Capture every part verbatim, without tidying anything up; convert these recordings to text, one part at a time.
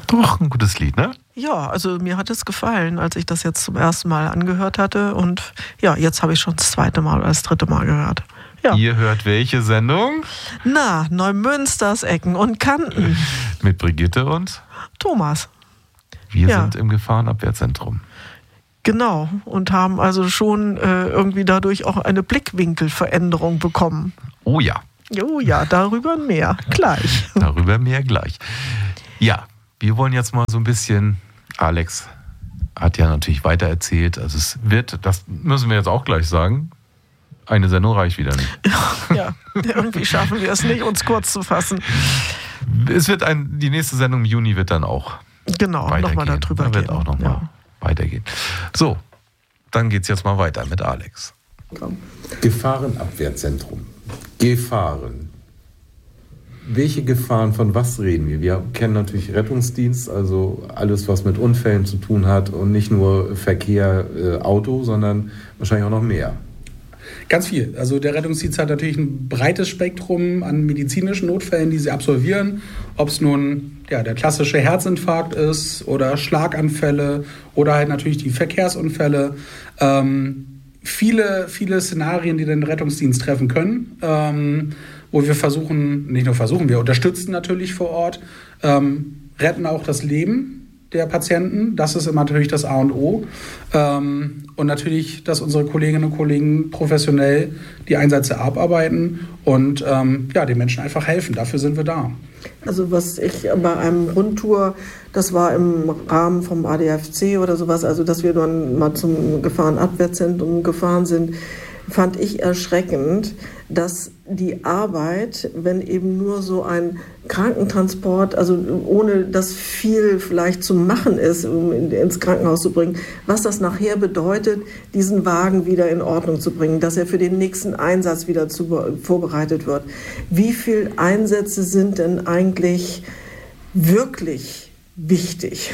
Doch, ein gutes Lied, ne? Ja, also mir hat es gefallen, als ich das jetzt zum ersten Mal angehört hatte. Und ja, jetzt habe ich schon das zweite Mal oder das dritte Mal gehört. Ja. Ihr hört welche Sendung? Na, Neumünsters Ecken und Kanten. Mit Brigitte und Thomas. Wir Ja. sind im Gefahrenabwehrzentrum. Genau, und haben also schon äh, irgendwie dadurch auch eine Blickwinkelveränderung bekommen. Oh ja. Oh ja, darüber mehr gleich. Darüber mehr gleich. Ja, wir wollen jetzt mal so ein bisschen, Alex hat ja natürlich weitererzählt, also es wird, das müssen wir jetzt auch gleich sagen, eine Sendung reicht wieder nicht. Ja, irgendwie schaffen wir es nicht, uns kurz zu fassen. Es wird ein, die nächste Sendung im Juni wird dann auch Genau, nochmal darüber da wird gehen. auch nochmal Ja. weitergehen. So, dann geht's jetzt mal weiter mit Alex. Gefahrenabwehrzentrum. Gefahren. Welche Gefahren, von was reden wir? Wir kennen natürlich Rettungsdienst, also alles, was mit Unfällen zu tun hat und nicht nur Verkehr, äh, Auto, sondern wahrscheinlich auch noch mehr. Ganz viel. Also der Rettungsdienst hat natürlich ein breites Spektrum an medizinischen Notfällen, die sie absolvieren. Ob es nun ja, der klassische Herzinfarkt ist oder Schlaganfälle oder halt natürlich die Verkehrsunfälle. Ähm, viele, viele Szenarien, die den Rettungsdienst treffen können, ähm, wo wir versuchen, nicht nur versuchen, wir unterstützen natürlich vor Ort, ähm, retten auch das Leben der Patienten. Das ist immer natürlich das A und O. Ähm, und natürlich, dass unsere Kolleginnen und Kollegen professionell die Einsätze abarbeiten und ähm, ja, den Menschen einfach helfen. Dafür sind wir da. Also was ich bei einem Rundtour, das war im Rahmen vom A D F C oder sowas, also dass wir dann mal zum Gefahrenabwehrzentrum gefahren sind, fand ich erschreckend, dass die Arbeit, wenn eben nur so ein Krankentransport, also ohne dass viel vielleicht zu machen ist, um ins Krankenhaus zu bringen, was das nachher bedeutet, diesen Wagen wieder in Ordnung zu bringen, dass er für den nächsten Einsatz wieder zu, vorbereitet wird. Wie viele Einsätze sind denn eigentlich wirklich wichtig?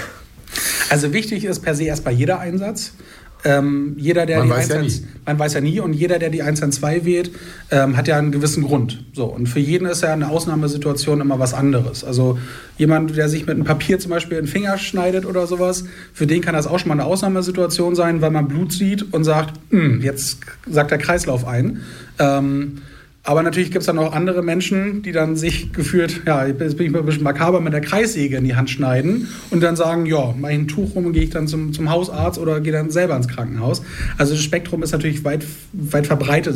Also wichtig ist per se erstmal jeder Einsatz. Ähm, jeder, der Man die weiß ja eins eins nie. Man weiß ja nie und jeder, der die eins eins zwei wählt, ähm, hat ja einen gewissen Grund. So, und für jeden ist ja eine Ausnahmesituation immer was anderes. Also jemand, der sich mit einem Papier zum Beispiel den Finger schneidet oder sowas, für den kann das auch schon mal eine Ausnahmesituation sein, weil man Blut sieht und sagt, jetzt sagt der Kreislauf ein. Ähm, Aber natürlich gibt es dann auch andere Menschen, die dann sich gefühlt, ja, jetzt bin ich mal ein bisschen makaber, mit der Kreissäge in die Hand schneiden und dann sagen, ja, mache ich ein Tuch rum und gehe ich dann zum, zum Hausarzt oder gehe dann selber ins Krankenhaus. Also das Spektrum ist natürlich weit, weit verbreitet,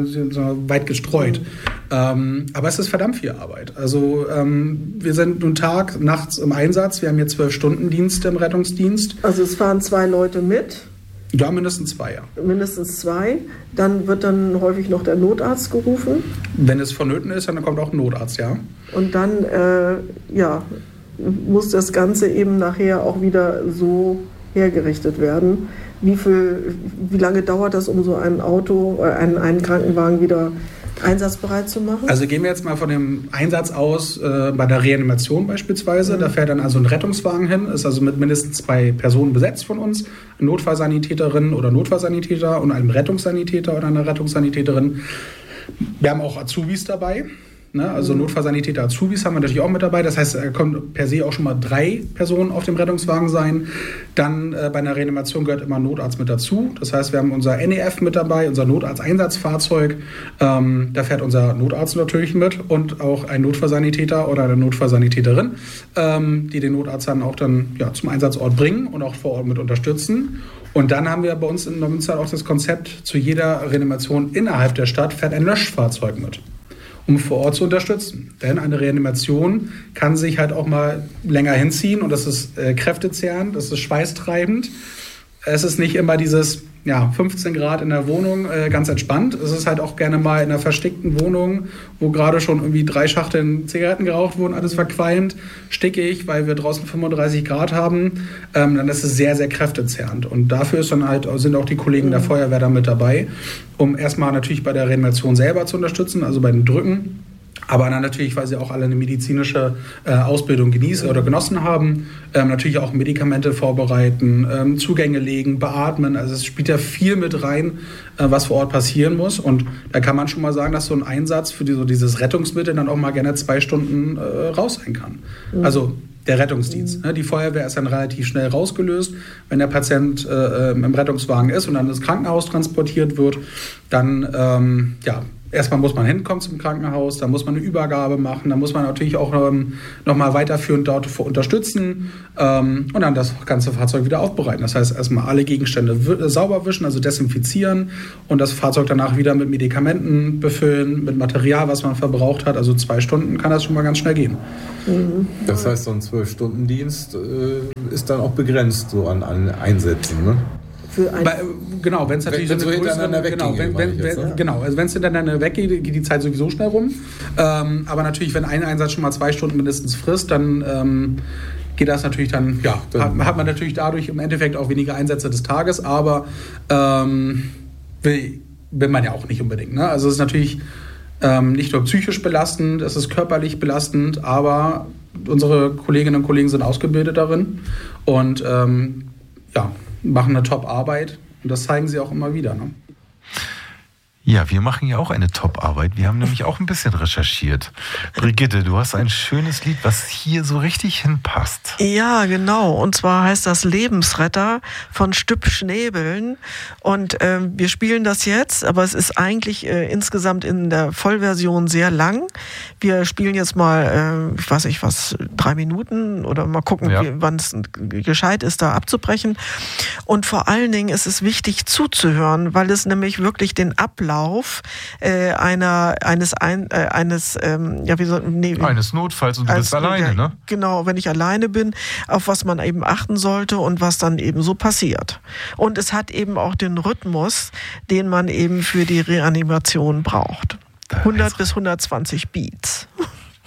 weit gestreut. Ähm, aber es ist verdammt viel Arbeit. Also ähm, wir sind nun Tag, nachts im Einsatz. Wir haben hier zwölf Stunden Dienst im Rettungsdienst. Also es fahren zwei Leute mit. Ja, mindestens zwei, ja. Mindestens zwei. Dann wird dann häufig noch der Notarzt gerufen. Wenn es vonnöten ist, dann kommt auch ein Notarzt, ja. Und dann äh, ja, muss das Ganze eben nachher auch wieder so hergerichtet werden. Wie viel, wie lange dauert das, um so ein Auto, äh, einen, einen Krankenwagen wieder einsatzbereit zu machen? Also gehen wir jetzt mal von dem Einsatz aus, äh, bei der Reanimation beispielsweise. Mhm. Da fährt dann also ein Rettungswagen hin, ist also mit mindestens zwei Personen besetzt von uns. Eine Notfallsanitäterin oder Notfallsanitäter und einem Rettungssanitäter oder einer Rettungssanitäterin. Wir haben auch Azubis dabei. Ne? Also mhm. Notfallsanitäter, Azubis haben wir natürlich auch mit dabei. Das heißt, da können per se auch schon mal drei Personen auf dem Rettungswagen sein. Dann äh, bei einer Reanimation gehört immer ein Notarzt mit dazu. Das heißt, wir haben unser N E F mit dabei, unser Notarzteinsatzfahrzeug. Ähm, da fährt unser Notarzt natürlich mit und auch ein Notfallsanitäter oder eine Notfallsanitäterin, ähm, die den Notarzt dann auch dann ja, zum Einsatzort bringen und auch vor Ort mit unterstützen. Und dann haben wir bei uns in Neumünster auch das Konzept, zu jeder Reanimation innerhalb der Stadt fährt ein Löschfahrzeug mit, um vor Ort zu unterstützen. Denn eine Reanimation kann sich halt auch mal länger hinziehen und das ist äh, kräftezehrend, das ist schweißtreibend. Es ist nicht immer dieses ja, fünfzehn Grad in der Wohnung, äh, ganz entspannt. Es ist halt auch gerne mal in einer verstickten Wohnung, wo gerade schon irgendwie drei Schachteln Zigaretten geraucht wurden, alles verqualmt, stickig, weil wir draußen fünfunddreißig Grad haben. Ähm, dann ist es sehr, sehr kräftezehrend. Und dafür ist dann halt, sind auch die Kollegen der Feuerwehr da mit dabei, um erstmal natürlich bei der Reanimation selber zu unterstützen, also bei den Drücken. Aber dann natürlich, weil sie auch alle eine medizinische äh, Ausbildung genießen oder genossen haben, ähm, natürlich auch Medikamente vorbereiten, ähm, Zugänge legen, beatmen. Also es spielt ja viel mit rein, äh, was vor Ort passieren muss. Und da kann man schon mal sagen, dass so ein Einsatz für die, so dieses Rettungsmittel dann auch mal gerne zwei Stunden äh, raus sein kann. Mhm. Also der Rettungsdienst. Mhm. Die Feuerwehr ist dann relativ schnell rausgelöst. Wenn der Patient äh, im Rettungswagen ist und dann ins Krankenhaus transportiert wird, dann ähm, ja, erstmal muss man hinkommen zum Krankenhaus, dann muss man eine Übergabe machen, dann muss man natürlich auch ähm, nochmal weiterführend dort unterstützen ähm, und dann das ganze Fahrzeug wieder aufbereiten. Das heißt, erstmal alle Gegenstände w- sauber wischen, also desinfizieren und das Fahrzeug danach wieder mit Medikamenten befüllen, mit Material, was man verbraucht hat. Also zwei Stunden kann das schon mal ganz schnell gehen. Mhm. Das heißt, so ein zwölf-Stunden-Dienst äh, ist dann auch begrenzt so an, an Einsätzen, ne? Für ein Bei, genau, wenn es natürlich wenn, so wenn eine so größere, genau, wenn, wenn, jetzt, wenn, ne? genau, also wenn es hintereinander weggeht, geht die Zeit sowieso schnell rum. Ähm, aber natürlich, wenn ein Einsatz schon mal zwei Stunden mindestens frisst, dann ähm, geht das natürlich dann, ja, hat, hat man natürlich dadurch im Endeffekt auch weniger Einsätze des Tages, aber ähm, will, will man ja auch nicht unbedingt. Ne? Also es ist natürlich ähm, nicht nur psychisch belastend, es ist körperlich belastend, aber unsere Kolleginnen und Kollegen sind ausgebildet darin und ähm, ja, machen eine Top-Arbeit und das zeigen sie auch immer wieder. Ne? Ja, wir machen ja auch eine Top-Arbeit. Wir haben nämlich auch ein bisschen recherchiert. Brigitte, du hast ein schönes Lied, was hier so richtig hinpasst. Ja, genau. Und zwar heißt das Lebensretter von Stüpp Schnäbeln. Und äh, wir spielen das jetzt, aber es ist eigentlich äh, insgesamt in der Vollversion sehr lang. Wir spielen jetzt mal, äh, ich weiß nicht was, drei Minuten oder mal gucken, ja. wann es gescheit ist, da abzubrechen. Und vor allen Dingen ist es wichtig zuzuhören, weil es nämlich wirklich den Ablauf äh, einer eines ein, äh, eines ähm, ja wie so nee, eines Notfalls und du als, bist alleine, ja, ne? Genau, wenn ich alleine bin, auf was man eben achten sollte und was dann eben so passiert. Und es hat eben auch den Rhythmus, den man eben für die Reanimation braucht. hundert bis hundertzwanzig Beats.